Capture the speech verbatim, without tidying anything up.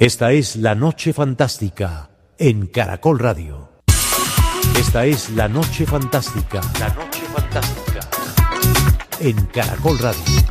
Esta es La Noche Fantástica en Caracol Radio. Esta es La Noche Fantástica. La Noche Fantástica en Caracol Radio.